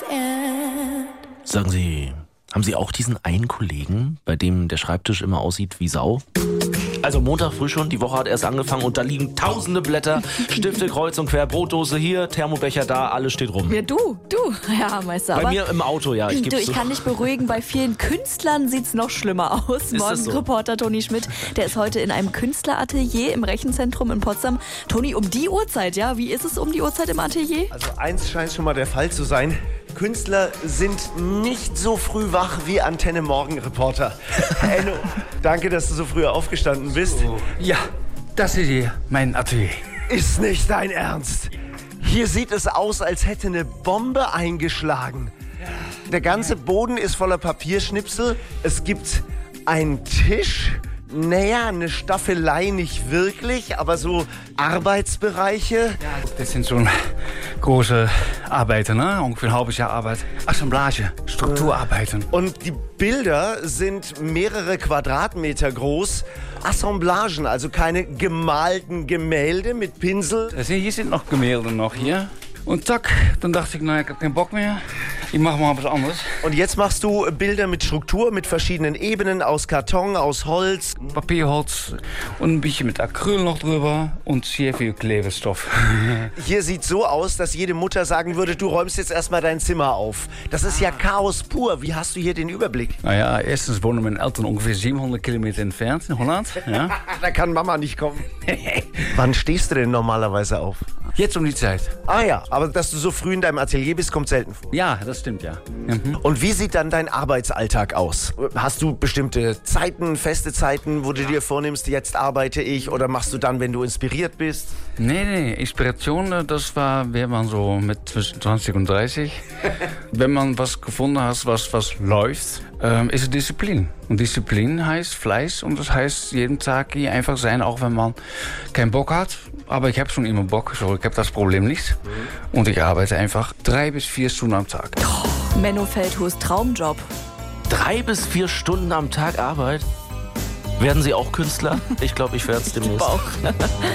Sagen Sie, haben Sie auch diesen einen Kollegen, bei dem der Schreibtisch immer aussieht wie Sau? Also Montag früh schon, die Woche hat erst angefangen und da liegen tausende Blätter, Stifte kreuz und quer, Brotdose hier, Thermobecher da, alles steht rum. Ja, du. Ja, Meister. Bei aber mir im Auto, ja. Ich kann dich beruhigen, bei vielen Künstlern sieht's noch schlimmer aus. Morgenreporter Toni Schmidt, der ist heute in einem Künstleratelier im Rechenzentrum in Potsdam. Toni, um die Uhrzeit, ja? Wie ist es um die Uhrzeit im Atelier? Also eins scheint schon mal der Fall zu sein. Künstler sind nicht so früh wach wie Antenne Morgenreporter. Enno, danke, dass du so früh aufgestanden bist. Ja, das ist hier mein Atelier. Ist nicht dein Ernst. Hier sieht es aus, als hätte eine Bombe eingeschlagen. Der ganze Boden ist voller Papierschnipsel. Es gibt einen Tisch. Naja, eine Staffelei nicht wirklich, aber so Arbeitsbereiche. Das sind so große Arbeiten, ne? Ungefähr ein halbes Jahr Arbeit. Assemblage, Strukturarbeiten. Und die Bilder sind mehrere Quadratmeter groß. Assemblagen, also keine gemalten Gemälde mit Pinsel. Hier sind noch Gemälde noch hier. Und zack, dann dachte ich, ich habe keinen Bock mehr. Ich mache mal was anderes. Und jetzt machst du Bilder mit Struktur, mit verschiedenen Ebenen, aus Karton, aus Holz. Papierholz und ein bisschen mit Acryl noch drüber und sehr viel Klebestoff. Hier sieht so aus, dass jede Mutter sagen würde, du räumst jetzt erstmal dein Zimmer auf. Das ist ja Chaos pur. Wie hast du hier den Überblick? Naja, erstens wohnen meine Eltern ungefähr 700 Kilometer entfernt in Holland. Ja. Da kann Mama nicht kommen. Wann stehst du denn normalerweise auf? Jetzt um die Zeit. Ah ja, aber dass du so früh in deinem Atelier bist, kommt selten vor. Ja, das stimmt, ja. Und wie sieht dann dein Arbeitsalltag aus? Hast du bestimmte Zeiten, feste Zeiten, wo du dir vornimmst, jetzt arbeite ich? Oder machst du dann, wenn du inspiriert bist? Nee, Inspiration, das war, wäre man so mit zwischen 20 und 30. Wenn man was gefunden hat, was läuft, ist es Disziplin. Und Disziplin heißt Fleiß und das heißt jeden Tag hier einfach sein, auch wenn man keinen Bock hat. Aber ich habe schon immer Bock, so ich habe das Problem nicht. Und ich arbeite einfach 3 bis 4 Stunden am Tag. Menno Feldhus, Traumjob. 3 bis 4 Stunden am Tag Arbeit? Werden Sie auch Künstler? Ich glaube, ich werde es demnächst. Auch.